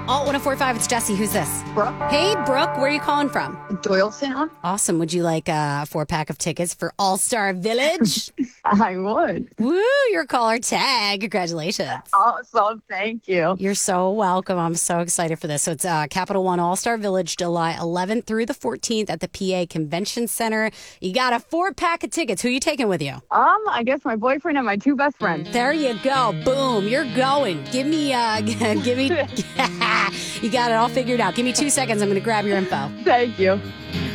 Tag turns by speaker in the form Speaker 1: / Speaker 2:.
Speaker 1: Alt 1045, it's Jesse. Who's this?
Speaker 2: Brooke.
Speaker 1: Hey, Brooke, where are you calling from?
Speaker 2: Doylestown.
Speaker 1: Awesome. Would you like a 4-pack of tickets for All-Star Village?
Speaker 2: I would.
Speaker 1: Woo, your caller tag. Congratulations.
Speaker 2: Awesome. Thank you.
Speaker 1: You're so welcome. I'm so excited for this. So it's Capital One All-Star Village, July 11th through the 14th at the PA Convention Center. You got a 4-pack of tickets. Who are you taking with you?
Speaker 2: I guess my boyfriend and my 2 best friends.
Speaker 1: There you go. Boom. You're going. Give me, you got it all figured out. Give me 2 seconds. I'm going to grab your info.
Speaker 2: Thank you.